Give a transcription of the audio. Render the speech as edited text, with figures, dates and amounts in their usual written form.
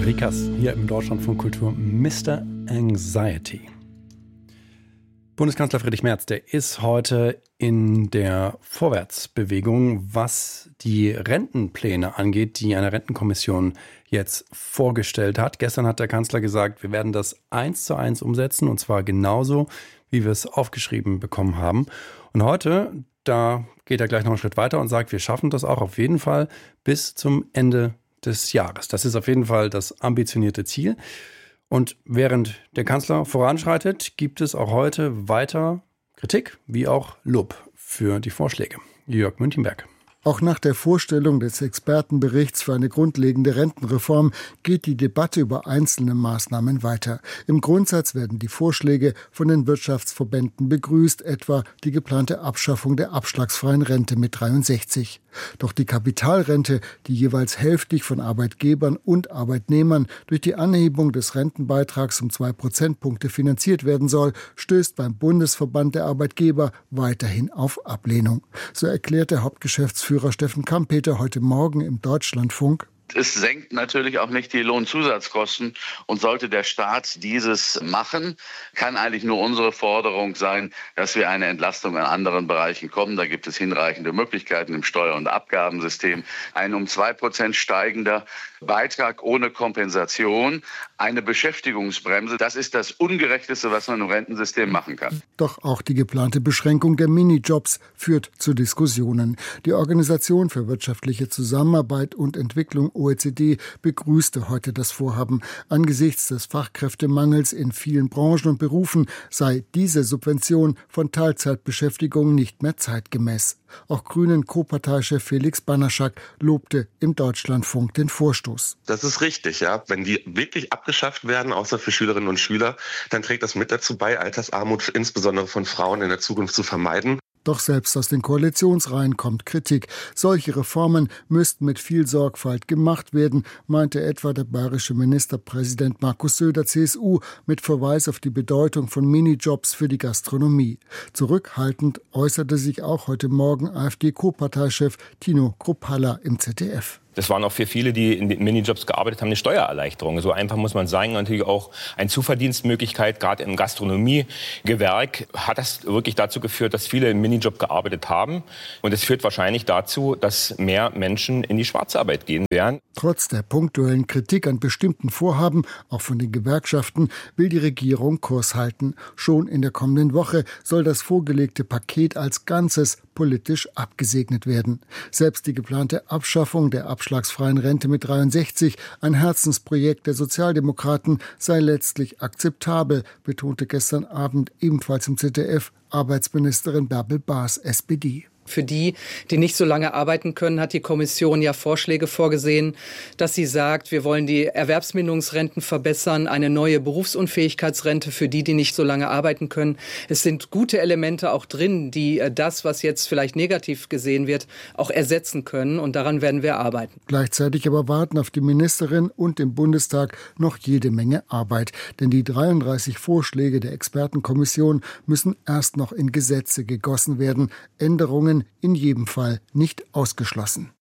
Rikas hier im Deutschlandfunk Kultur Mr. Anxiety. Bundeskanzler Friedrich Merz, der ist heute in der Vorwärtsbewegung, was die Rentenpläne angeht, die eine Rentenkommission jetzt vorgestellt hat. Gestern hat der Kanzler gesagt, wir werden das 1:1 umsetzen, und zwar genauso, wie wir es aufgeschrieben bekommen haben. Und heute, da geht er gleich noch einen Schritt weiter und sagt, wir schaffen das auch auf jeden Fall bis zum Ende des Jahres. Das ist auf jeden Fall das ambitionierte Ziel. Und während der Kanzler voranschreitet, gibt es auch heute weiter Kritik wie auch Lob für die Vorschläge. Jörg Münchenberg. Auch nach der Vorstellung des Expertenberichts für eine grundlegende Rentenreform geht die Debatte über einzelne Maßnahmen weiter. Im Grundsatz werden die Vorschläge von den Wirtschaftsverbänden begrüßt, etwa die geplante Abschaffung der abschlagsfreien Rente mit 63. Doch die Kapitalrente, die jeweils hälftig von Arbeitgebern und Arbeitnehmern durch die Anhebung des Rentenbeitrags um 2 Prozentpunkte finanziert werden soll, stößt beim Bundesverband der Arbeitgeber weiterhin auf Ablehnung. So erklärt der Hauptgeschäftsführer Steffen Kampeter heute Morgen im Deutschlandfunk: Es senkt natürlich auch nicht die Lohnzusatzkosten, und sollte der Staat dieses machen, kann eigentlich nur unsere Forderung sein, dass wir eine Entlastung in anderen Bereichen kommen. Da gibt es hinreichende Möglichkeiten im Steuer- und Abgabensystem. Ein um 2% steigender Beitrag ohne Kompensation, eine Beschäftigungsbremse, das ist das Ungerechteste, was man im Rentensystem machen kann. Doch auch die geplante Beschränkung der Minijobs führt zu Diskussionen. Die Organisation für wirtschaftliche Zusammenarbeit und Entwicklung OECD begrüßte heute das Vorhaben. Angesichts des Fachkräftemangels in vielen Branchen und Berufen sei diese Subvention von Teilzeitbeschäftigung nicht mehr zeitgemäß. Auch Grünen-Co-Parteichef Felix Banaschak lobte im Deutschlandfunk den Vorstoß. Das ist richtig, ja. Wenn die wirklich abgeschafft werden, außer für Schülerinnen und Schüler, dann trägt das mit dazu bei, Altersarmut insbesondere von Frauen in der Zukunft zu vermeiden. Doch selbst aus den Koalitionsreihen kommt Kritik. Solche Reformen müssten mit viel Sorgfalt gemacht werden, meinte etwa der bayerische Ministerpräsident Markus Söder, CSU, mit Verweis auf die Bedeutung von Minijobs für die Gastronomie. Zurückhaltend äußerte sich auch heute Morgen AfD-Co-Parteichef Tino Kruppalla im ZDF. Das waren auch für viele, die in den Minijobs gearbeitet haben, eine Steuererleichterung. So einfach muss man sagen. Natürlich auch eine Zuverdienstmöglichkeit, gerade im Gastronomiegewerk hat das wirklich dazu geführt, dass viele im Minijob gearbeitet haben. Und es führt wahrscheinlich dazu, dass mehr Menschen in die Schwarzarbeit gehen werden. Trotz der punktuellen Kritik an bestimmten Vorhaben, auch von den Gewerkschaften, will die Regierung Kurs halten. Schon in der kommenden Woche soll das vorgelegte Paket als Ganzes politisch abgesegnet werden. Selbst die geplante Abschaffung der abschlagsfreien Rente mit 63, ein Herzensprojekt der Sozialdemokraten, sei letztlich akzeptabel, betonte gestern Abend ebenfalls im ZDF Arbeitsministerin Bärbel Baas, SPD. Für die, die nicht so lange arbeiten können, hat die Kommission ja Vorschläge vorgesehen, dass sie sagt, wir wollen die Erwerbsminderungsrenten verbessern, eine neue Berufsunfähigkeitsrente für die, die nicht so lange arbeiten können. Es sind gute Elemente auch drin, die das, was jetzt vielleicht negativ gesehen wird, auch ersetzen können. Und daran werden wir arbeiten. Gleichzeitig aber warten auf die Ministerin und den Bundestag noch jede Menge Arbeit. Denn die 33 Vorschläge der Expertenkommission müssen erst noch in Gesetze gegossen werden. Änderungen in jedem Fall nicht ausgeschlossen.